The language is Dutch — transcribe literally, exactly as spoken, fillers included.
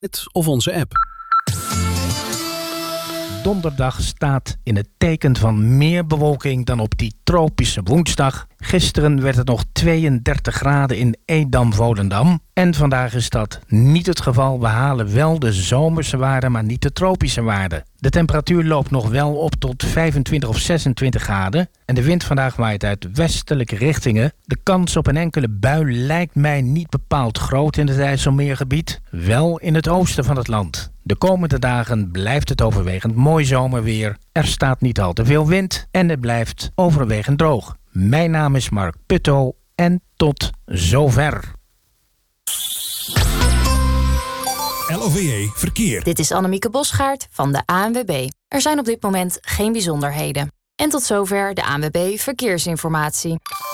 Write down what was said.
of onze app. Donderdag staat in het teken van meer bewolking dan op die tropische woensdag. Gisteren werd het nog tweeëndertig graden in Edam-Volendam. En vandaag is dat niet het geval. We halen wel de zomerse waarden, maar niet de tropische waarden. De temperatuur loopt nog wel op tot vijfentwintig of zesentwintig graden. En de wind vandaag waait uit westelijke richtingen. De kans op een enkele bui lijkt mij niet bepaald groot in het IJsselmeergebied. Wel in het oosten van het land. De komende dagen blijft het overwegend mooi zomerweer. Er staat niet al te veel wind en het blijft overwegend droog. Mijn naam is Mark Putto en tot zover. L O V E Verkeer. Dit is Annemieke Bosgaard van de A N W B. Er zijn op dit moment geen bijzonderheden. En tot zover de A N W B Verkeersinformatie.